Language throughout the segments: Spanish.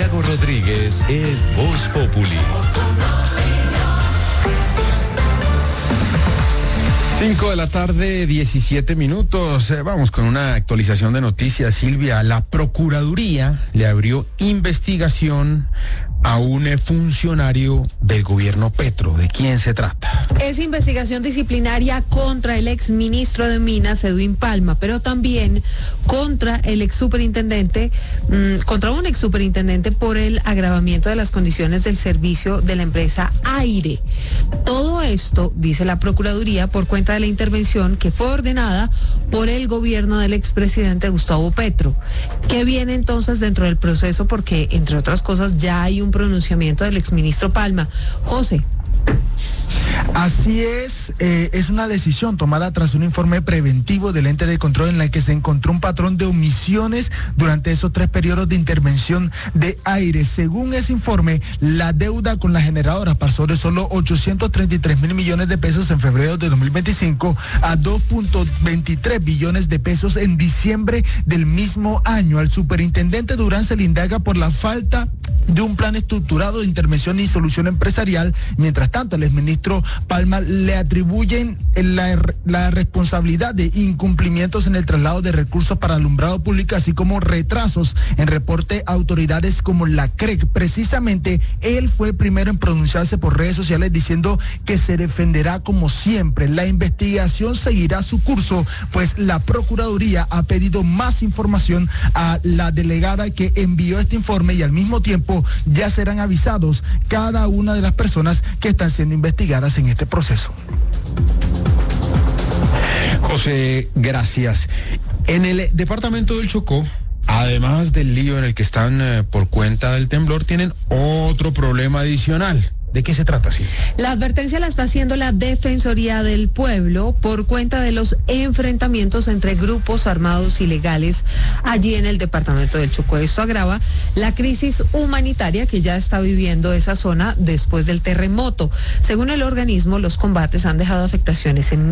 Santiago Rodríguez es Voz Populi. 5 de la tarde, 17 minutos. Vamos con una actualización de noticias, Silvia. La Procuraduría le abrió investigación a un funcionario del gobierno Petro. ¿De quién se trata? Es investigación disciplinaria contra el exministro de Minas, Edwin Palma, pero también contra el exsuperintendente, contra un exsuperintendente por el agravamiento de las condiciones del servicio de la empresa Aire. Todo esto, dice la Procuraduría, por cuenta de la intervención que fue ordenada por el gobierno del expresidente Gustavo Petro. ¿Qué viene entonces dentro del proceso? Porque, entre otras cosas, ya hay un pronunciamiento del exministro Palma. José. Así es una decisión tomada tras un informe preventivo del ente de control en el que se encontró un patrón de omisiones durante esos 3 periodos de intervención de Aire. Según ese informe, la deuda con las generadoras pasó de solo 833 millones de pesos en febrero de 2025 a 2.23 billones de pesos en diciembre del mismo año. Al superintendente Durán se le indaga por la falta de un plan estructurado de intervención y solución empresarial. Mientras tanto, el exministro Palma le atribuyen la responsabilidad de incumplimientos en el traslado de recursos para alumbrado público, así como retrasos en reporte a autoridades como la CREC. Precisamente, él fue el primero en pronunciarse por redes sociales diciendo que se defenderá como siempre. La investigación seguirá su curso, pues la Procuraduría ha pedido más información a la delegada que envió este informe y al mismo tiempo ya serán avisados cada una de las personas que están siendo investigadas en este proceso. José, gracias. En el departamento del Chocó, además del lío en el que están por cuenta del temblor, tienen otro problema adicional. ¿De qué se trata, sí? La advertencia la está haciendo la Defensoría del Pueblo por cuenta de los enfrentamientos entre grupos armados ilegales allí en el departamento del Chocó. Esto agrava la crisis humanitaria que ya está viviendo esa zona después del terremoto. Según el organismo, los combates han dejado afectaciones en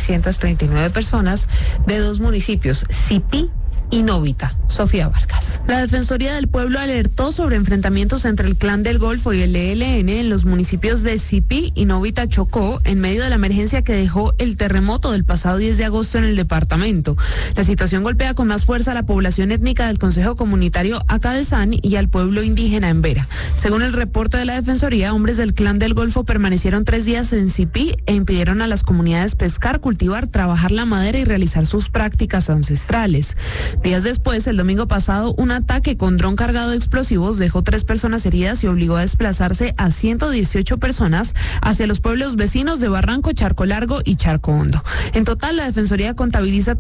1.339 personas de 2 municipios, Sipí y Novita. Sofía Vargas. La Defensoría del Pueblo alertó sobre enfrentamientos entre el Clan del Golfo y el ELN en los municipios de Sipí y Novita, Chocó, en medio de la emergencia que dejó el terremoto del pasado 10 de agosto en el departamento. La situación golpea con más fuerza a la población étnica del Consejo Comunitario Acadesán y al pueblo indígena en Vera. Según el reporte de la Defensoría, hombres del Clan del Golfo permanecieron 3 días en Sipí e impidieron a las comunidades pescar, cultivar, trabajar la madera y realizar sus prácticas ancestrales. Días después, el domingo pasado, un ataque con dron cargado de explosivos dejó 3 personas heridas y obligó a desplazarse a 118 personas hacia los pueblos vecinos de Barranco, Charco Largo y Charco Hondo. En total, la Defensoría contabiliza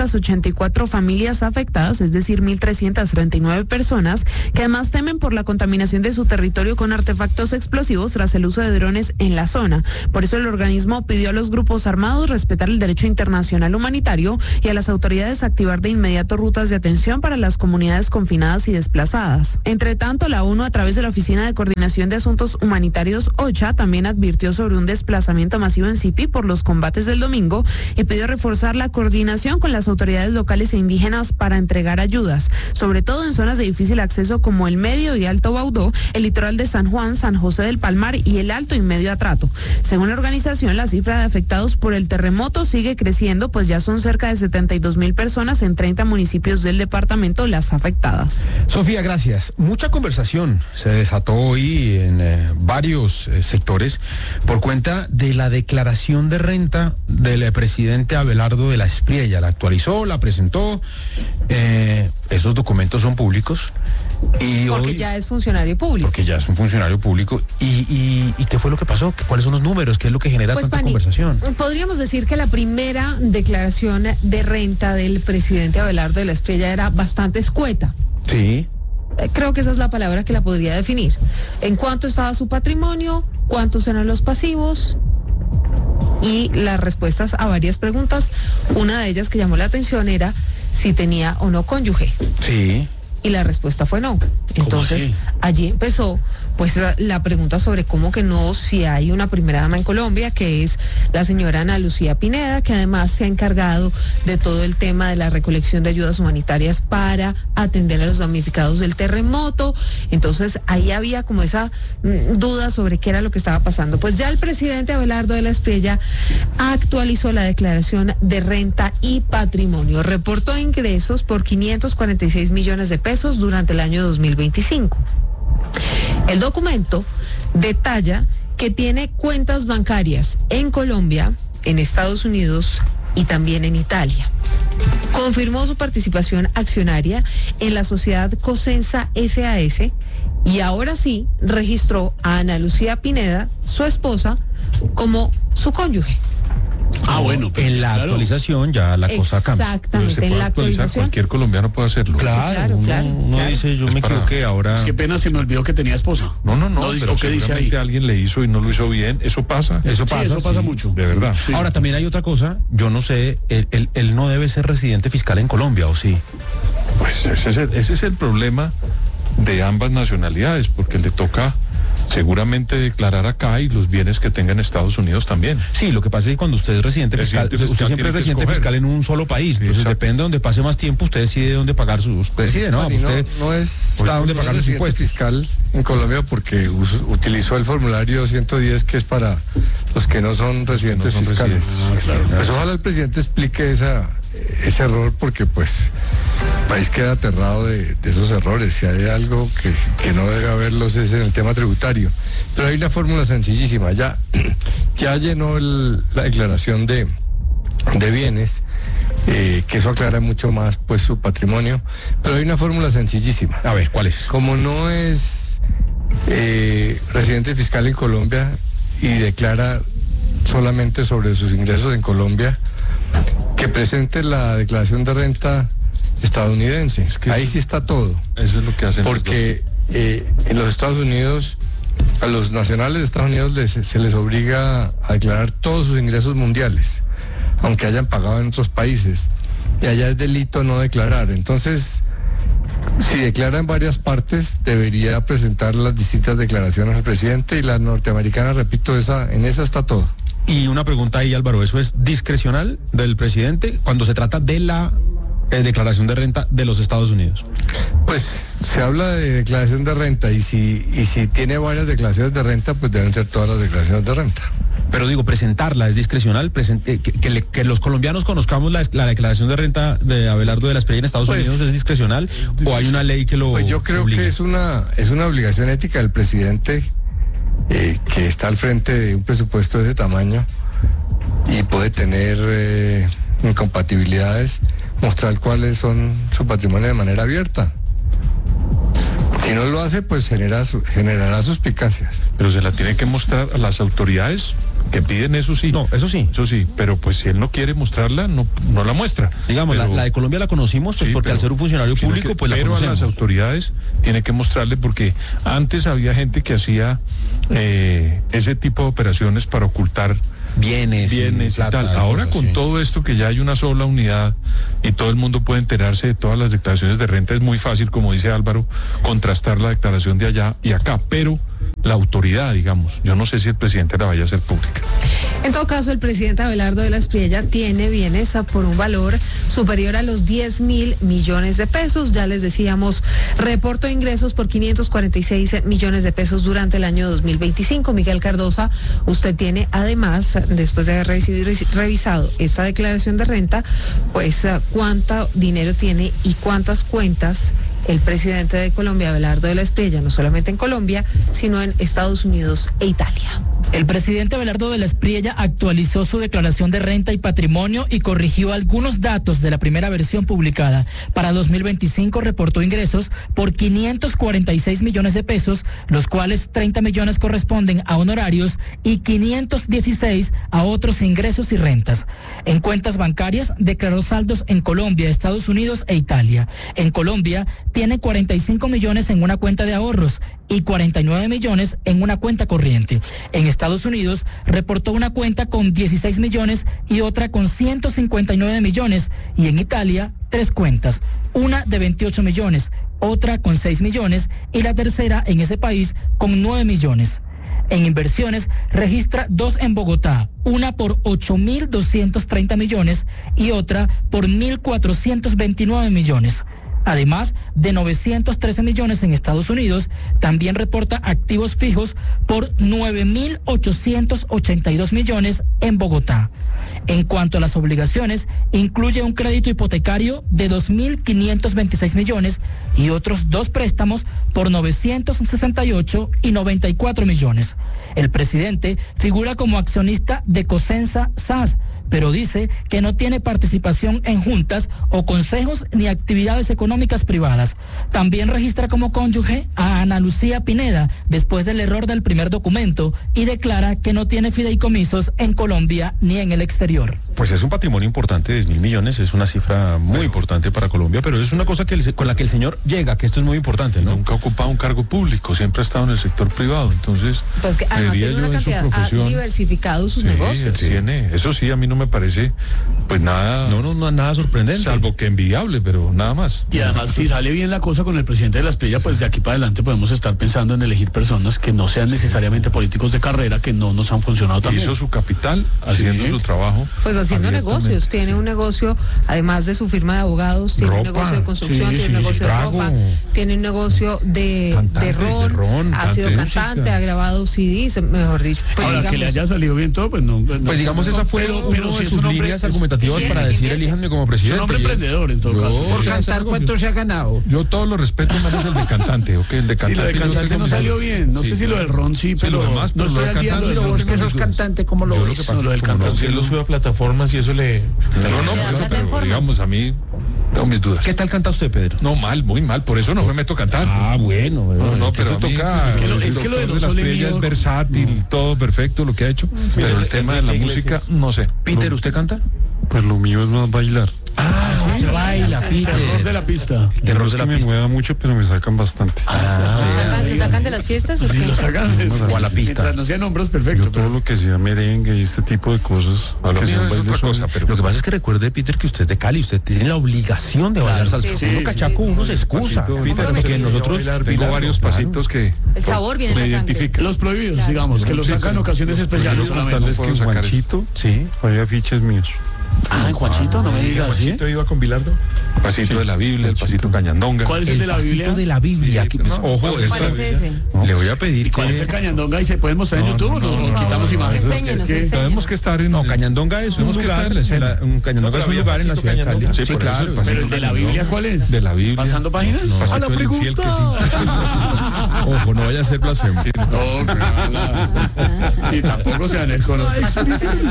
384 familias afectadas, es decir, 1.339 personas, que además temen por la contaminación de su territorio con artefactos explosivos tras el uso de drones en la zona. Por eso el organismo pidió a los grupos armados respetar el derecho internacional humanitario y a las autoridades activar de inmediato rutas de atención para las comunidades confinadas y desplazadas. Entre tanto, la ONU, a través de la Oficina de Coordinación de Asuntos Humanitarios OCHA, también advirtió sobre un desplazamiento masivo en Sipí por los combates del domingo y pidió reforzar la coordinación con las autoridades locales e indígenas para entregar ayudas, sobre todo en zonas de difícil acceso como el Medio y Alto Baudó, el litoral de San Juan, San José del Palmar y el Alto y Medio Atrato. Según la organización, la cifra de afectados por el terremoto sigue creciendo, pues ya son cerca de 72,000 personas en 30 municipios del departamento las afectadas. Sofía, gracias. Mucha conversación se desató hoy en varios sectores por cuenta de la declaración de renta del presidente Abelardo de la Espriella. La actualizó, la presentó. Esos documentos son públicos. Porque ya es funcionario público. Porque ya es un funcionario público. ¿Y qué fue lo que pasó? ¿Cuáles son los números? ¿Qué es lo que genera tanta Pani, conversación? Podríamos decir que la primera declaración de renta del presidente Abelardo de la Espriella era bastante escueta. Sí. Creo que esa es la palabra que la podría definir. ¿En cuánto estaba su patrimonio? ¿Cuántos eran los pasivos? Y las respuestas a varias preguntas. Una de ellas que llamó la atención era si tenía o no cónyuge. Sí. Y la respuesta fue no. Entonces, allí empezó pues la pregunta sobre cómo que no, si hay una primera dama en Colombia, que es la señora Ana Lucía Pineda, que además se ha encargado de todo el tema de la recolección de ayudas humanitarias para atender a los damnificados del terremoto. Entonces ahí había como esa duda sobre qué era lo que estaba pasando. Pues ya el presidente Abelardo de la Espriella actualizó la declaración de renta y patrimonio. Reportó ingresos por 546 millones de pesos durante el año 2025. El documento detalla que tiene cuentas bancarias en Colombia, en Estados Unidos y también en Italia. Confirmó su participación accionaria en la sociedad Cosensa SAS y ahora sí registró a Ana Lucía Pineda, su esposa, como su cónyuge. Bueno, pero en la actualización ya la cosa cambia. Exactamente, en la actualización. Cualquier colombiano puede hacerlo. Claro, claro. Uno dice, yo me equivoqué, ahora... qué pena, se me olvidó que tenía esposa. No, pero ¿qué dice ahí? Alguien le hizo y no lo hizo bien, eso pasa. Eso pasa mucho. De verdad. Sí. Ahora, también hay otra cosa, yo no sé, él no debe ser residente fiscal en Colombia, ¿o sí? Pues ese es el problema de ambas nacionalidades, porque le toca seguramente declarar acá y los bienes que tenga en Estados Unidos también. Sí, lo que pasa es que cuando usted es residente fiscal, usted siempre es residente fiscal en un solo país, entonces Exacto. depende de donde pase más tiempo, usted decide dónde pagar usted decide, ¿no? Usted no es está donde pagar sus residente impuestos. fiscal en Colombia porque utilizó el formulario 110 que es para los que no son residentes No son fiscales. residentes, claro. Pues ojalá el presidente explique ese error porque pues el país queda aterrado de esos errores. Si hay algo que no debe haberlos es en el tema tributario. Pero hay una fórmula sencillísima. Ya llenó la declaración de bienes, que eso aclara mucho más pues su patrimonio. Pero hay una fórmula sencillísima. A ver, ¿cuál es? Como no es residente fiscal en Colombia y declara solamente sobre sus ingresos en Colombia, que presente la declaración de renta estadounidense. Ahí sí está todo. Eso es lo que hacen. Porque en los Estados Unidos, a los nacionales de Estados Unidos se les obliga a declarar todos sus ingresos mundiales, aunque hayan pagado en otros países. Y allá es delito no declarar. Entonces, si declara en varias partes, debería presentar las distintas declaraciones al presidente, y la norteamericana, repito, en esa está todo. Y una pregunta ahí, Álvaro, ¿eso es discrecional del presidente cuando se trata de la declaración de renta de los Estados Unidos? Pues se habla de declaración de renta y si tiene varias declaraciones de renta, pues deben ser todas las declaraciones de renta. Pero digo, presentarla es discrecional, que los colombianos conozcamos la declaración de renta de Abelardo de la Espriella en Estados Unidos es discrecional, o hay una ley que lo Pues yo creo obligue? que es una obligación ética del presidente, que está al frente de un presupuesto de ese tamaño y puede tener incompatibilidades, mostrar cuáles son su patrimonio de manera abierta. Si no lo hace, pues generará suspicacias. Pero se la tiene que mostrar a las autoridades que piden, eso sí. No, eso sí. Eso sí, pero pues si él no quiere mostrarla, no la muestra. Digamos, Pero- la de Colombia la conocimos, pues Sí, porque pero al ser un funcionario sino público, que- pues la pero a las conocemos. autoridades tiene que mostrarle, porque antes había gente que hacía ese tipo de operaciones para ocultar Bienes y plata, tal. Ahora cosas con así. todo esto, que ya hay una sola unidad y todo el mundo puede enterarse de todas las declaraciones de renta, es muy fácil, como dice Álvaro, contrastar la declaración de allá y acá, pero la autoridad, digamos, yo no sé si el presidente la vaya a hacer pública. En todo caso, el presidente Abelardo de la Espriella tiene bienes por un valor superior a los 10.000 millones de pesos. Ya les decíamos, reportó ingresos por 546 millones de pesos durante el año 2025. Miguel Cardosa, usted tiene además, después de haber revisado esta declaración de renta, pues cuánto dinero tiene y cuántas cuentas el presidente de Colombia, Abelardo de la Espriella, no solamente en Colombia, sino en Estados Unidos e Italia. El presidente Abelardo de la Espriella actualizó su declaración de renta y patrimonio y corrigió algunos datos de la primera versión publicada. Para 2025 reportó ingresos por 546 millones de pesos, los cuales 30 millones corresponden a honorarios y 516 a otros ingresos y rentas. En cuentas bancarias declaró saldos en Colombia, Estados Unidos e Italia. En Colombia tiene 45 millones en una cuenta de ahorros y 49 millones en una cuenta corriente. En Estados Unidos reportó una cuenta con 16 millones y otra con 159 millones, y en Italia 3 cuentas, una de 28 millones, otra con 6 millones y la tercera en ese país con 9 millones. En inversiones registra 2 en Bogotá, una por 8.230 millones y otra por 1.429 millones. Además de 913 millones en Estados Unidos, también reporta activos fijos por 9.882 millones en Bogotá. En cuanto a las obligaciones, incluye un crédito hipotecario de 2.526 millones y otros 2 préstamos por 968 y 94 millones. El presidente figura como accionista de Cosensa SAS, pero dice que no tiene participación en juntas o consejos ni actividades económicas privadas. También registra como cónyuge a Ana Lucía Pineda después del error del primer documento y declara que no tiene fideicomisos en Colombia ni en el exterior. Pues es un patrimonio importante de 10.000 millones, es una cifra muy importante para Colombia, pero es una cosa con la que el señor llega, que esto es muy importante, ¿no? Nunca ha ocupado un cargo público, siempre ha estado en el sector privado, entonces Pues que además creería tiene una yo en su cantidad, ha profesión. diversificado sus Sí, negocios. tiene, eso sí, a mí no me parece pues nada, No, nada sorprendente. salvo que envidiable, pero nada más. Y además, si sale bien la cosa con el presidente de la Espriella, pues de aquí para adelante podemos estar pensando en elegir personas que no sean necesariamente políticos de carrera, que no nos han funcionado tan bien. Hizo su capital haciendo Sí. su trabajo. Pues haciendo abiertamente. negocios, tiene un negocio, además de su firma de abogados, tiene un Ropa. negocio de construcción, Sí, tiene un sí, negocio de trago. ropa, tiene un negocio de Cantante, ron, de ron, ha sido cantante, cantante, música. ha grabado CDs, mejor dicho. Pues Ahora, que le digamos, haya salido bien todo, pues no. Pues digamos, esa fue pero uno si de es sus un hombre, líneas argumentativas sí, para bien, decir bien. elíjanme como Es presidente. un hombre Y es- emprendedor, en todo Yo- caso. Por cantar, ¿cuánto se ha ganado? Yo todo lo respeto menos el de cantante, ¿ok? El de Sí, cantante. lo de yo cantante tengo no mis salió dudas. bien. No Sí, sé si lo del ron sí, pero lo demás, no pero lo estoy del al día cantante de Pero lo vos del que sos ron. cantante, ¿cómo lo Yo lo ves? que pasa No, lo del es que como cantante. no- Él lo sube a plataformas y eso le... No, por eso, pero digamos, a mí tengo mis dudas. ¿Qué tal canta usted, Pedro? No, mal, muy mal, por eso no me meto a cantar. Bueno, No, pero pero a mí, toca. Es que lo el de doctor los de la Sole Espriella Mío- es versátil, todo perfecto lo que ha hecho, pero el tema de la música, no sé. Peter, ¿usted canta? Pues lo mío es más bailar. Usted baila, Terror de la pista. Terror No es de que la me pista. mueva mucho, pero me sacan bastante. ¿Lo sacan de las fiestas o Sí, qué? lo sacan. O a la pista. Mientras no sean hombros, Yo perfecto. todo lo que sea merengue y este tipo de cosas. A lo que mío sean es bailes otra cosa, suaves. pero Lo que pasa es que recuerde, Peter, que usted es de Cali, usted tiene la obligación de bailar salsa. sí, Uno sí, cachaco, sí, uno se excusa. Pasito, Peter, Peter, porque sí, nosotros tengo varios pasitos que El sabor viene me en la sangre. identifican. Los prohibidos, Claro. digamos, que los Sí, sacan en sí. ocasiones especiales Quiero solamente. contarles puedo que sacar Juanchito, Sí. hay afiches míos. Ah, en Juanchito, no me digas, ¿sí? iba con Bilardo? El pasito de la Biblia, el pasito cañandonga. ¿Cuál es el de la pasito Biblia? de la Biblia. Aquí, pues, ojo, ¿Cuál esta- es ese? le voy a pedir ¿Y cuál es el que... cañandonga? ¿Y se pueden mostrar en YouTube o no, quitamos no, imágenes? enséñenos, Es que- enséñenos. Tenemos que estar en No, Cañandonga es un Tenemos que estar lugar, en la escena. un Cañandonga es un lugar en la ciudad de Cali. Sí, por eso el pasito Pero el de la Biblia, ¿cuál es? De la Biblia. ¿Pasando páginas? Pasito A la del infiel que pregunta. Ojo, no vaya a ser blasfemo. No, claro. Sí, tampoco se dan el conocimiento.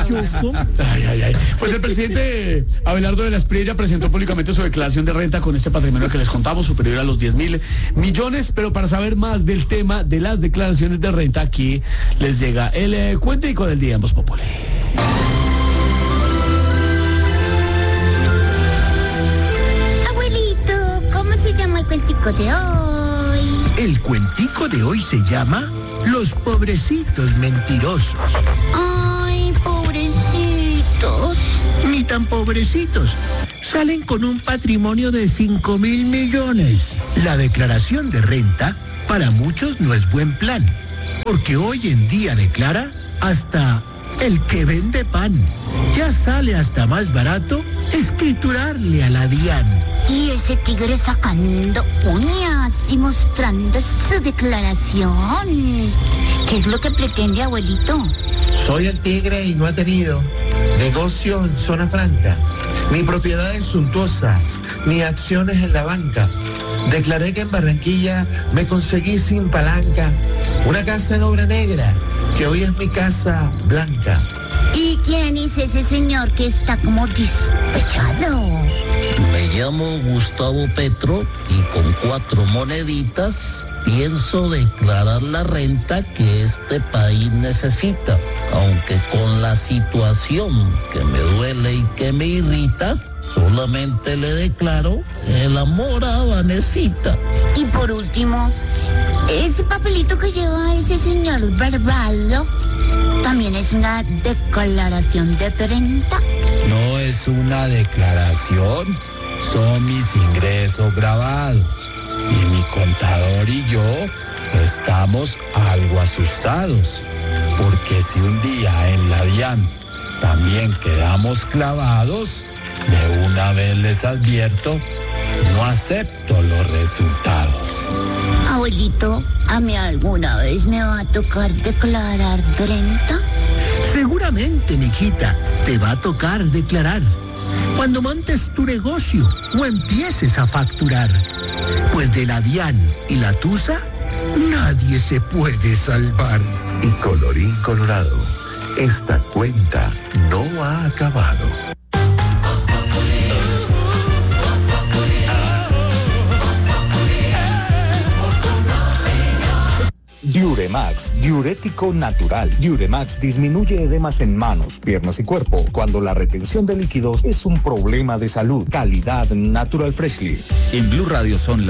Ay. Pues el presidente Abelardo de la Espriella presentó públicamente su declaración de renta con este patrimonio que les contamos, superior a los 10.000 millones. Pero para saber más del tema de las declaraciones de renta, aquí les llega el cuentico del día en Voz Populi. Abuelito, ¿cómo se llama el cuentico de hoy? El cuentico de hoy se llama Los pobrecitos mentirosos. Ay, pobrecitos. Ni tan pobrecitos. Salen con un patrimonio de 5.000 millones. La declaración de renta para muchos no es buen plan, porque hoy en día declara hasta el que vende pan. Ya sale hasta más barato escriturarle a la DIAN. Y ese tigre sacando uñas y mostrando su declaración. ¿Qué es lo que pretende, abuelito? Soy el tigre y no ha tenido negocio en zona franca, ni propiedades suntuosas, ni acciones en la banca. Declaré que en Barranquilla me conseguí sin palanca una casa en obra negra, que hoy es mi casa blanca. ¿Y quién es ese señor que está como despechado? Me llamo Gustavo Petro y con 4 moneditas pienso declarar la renta que este país necesita, aunque con la situación que me duele y que me irrita, solamente le declaro el amor a Vanesita. Y por último, ese papelito que lleva ese señor Barbalo también es una declaración de renta. No es una declaración, son mis ingresos grabados. Y mi contador y yo estamos algo asustados, porque si un día en la DIAN también quedamos clavados, de una vez les advierto, no acepto los resultados. Abuelito, ¿a mí alguna vez me va a tocar declarar renta? Seguramente, mijita, te va a tocar declarar cuando montes tu negocio o empieces a facturar. Pues de la DIAN y la TUSA, nadie se puede salvar. Y colorín colorado, esta cuenta no ha acabado. Diuremax, diurético natural. Diuremax disminuye edemas en manos, piernas y cuerpo cuando la retención de líquidos es un problema de salud. Calidad Natural Freshly. En Blue Radio son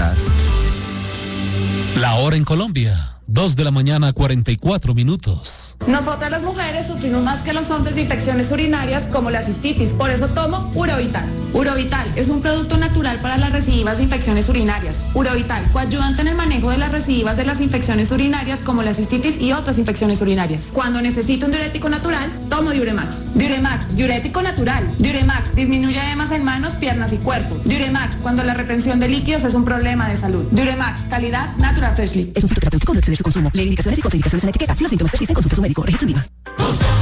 la hora en Colombia. 2:44 a.m. Nosotras las mujeres sufrimos más que los hombres de infecciones urinarias como la cistitis, por eso tomo Urovital. Urovital es un producto natural para las recidivas de infecciones urinarias. Urovital, coayudante en el manejo de las recidivas de las infecciones urinarias como la cistitis y otras infecciones urinarias. Cuando necesito un diurético natural, tomo Diuremax. Diuremax, diurético natural. Diuremax, disminuye edemas en manos, piernas y cuerpo. Diuremax, cuando la retención de líquidos es un problema de salud. Diuremax, calidad Natural Freshly. Es un fitoterapéutico, no exceder su consumo. Lee indicaciones y contraindicaciones en la etiqueta. Si los síntomas persisten, consulte a su médico. Registro INVIMA.